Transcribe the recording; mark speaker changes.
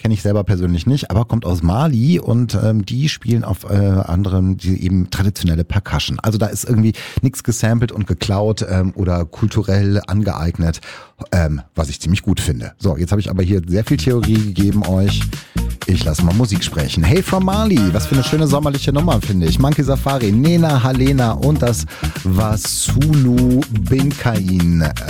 Speaker 1: kenne ich selber persönlich nicht, aber kommt aus Mali und die spielen auf anderen, die eben traditionelle Percussion. Also da ist irgendwie nichts gesampelt und geklaut oder kulturell angeeignet, was ich ziemlich gut finde. So, jetzt habe ich aber hier sehr viel Theorie gegeben euch. Ich lasse mal Musik sprechen. Hey from Mali, was für eine schöne sommerliche Nummer, finde ich. Monkey Safari, Nena Halena und das Wasulu Binkain.